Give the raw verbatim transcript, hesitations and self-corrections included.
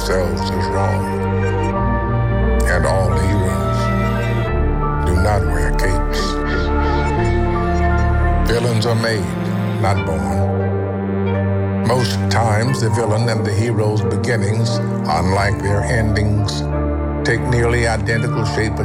themselves as wrong. And all heroes do not wear capes. Villains are made, not born. Most times, the villain and the hero's beginnings, unlike their endings, take nearly identical shape and